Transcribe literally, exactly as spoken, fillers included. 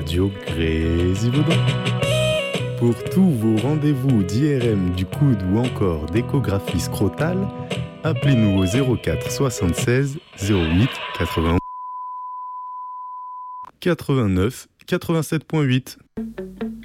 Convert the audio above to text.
Radio Grésivaudan. Pour tous vos rendez-vous d'I R M du coude ou encore d'échographie scrotale, appelez-nous au zéro quatre soixante-seize zéro huit quatre-vingt-onze quatre-vingt-neuf quatre-vingt-sept virgule huit.